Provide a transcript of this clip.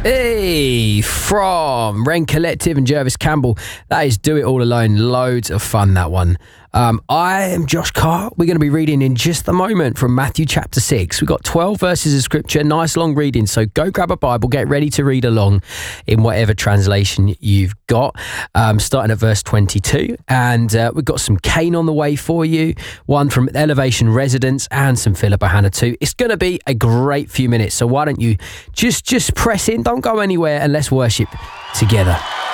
Hey, from Ren Collective and Jervis Campbell. That is Do It All Alone. Loads of fun, that one. I am Josh Carr. We're going to be reading in just a moment from Matthew chapter 6. We've got 12 verses of scripture, nice long reading. So go grab a Bible, get ready to read along in whatever translation you've got. Starting at verse 22. And we've got some Kane on the way for you, one from Elevation Residence and some Philippa Hannah too. It's going to be a great few minutes. So why don't you just press in, don't go anywhere, and let's worship together.